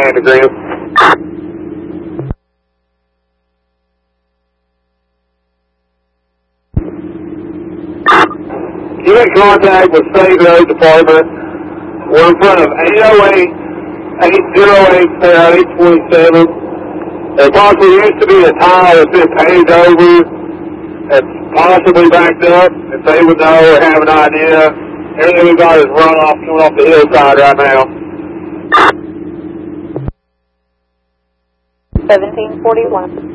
Panagram. You in contact with State Road Department. We're in front of 808, 808, 827. There possibly used to be a tile that's been paved over. That's possibly backed up. If they would know or have an idea, everything we got is runoff coming off the hillside right now. 1741.